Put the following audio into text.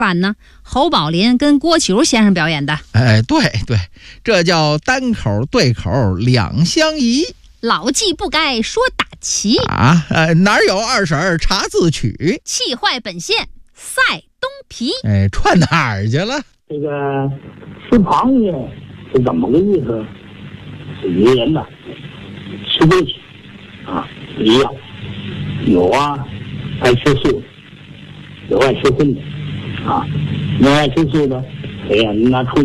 班呢，侯宝林跟郭球先生表演的。 哎，对对，这叫单口对口两相宜。 老骥不该说打旗啊，哪有二婶查字曲？ 气坏本县赛东皮。 哎，串哪儿去了？ 这个吃螃蟹是怎么个意思？是渔人的吃东西啊，一样有啊，爱吃素的，有爱吃荤的啊。你爱吃素的，哎呀，你拿出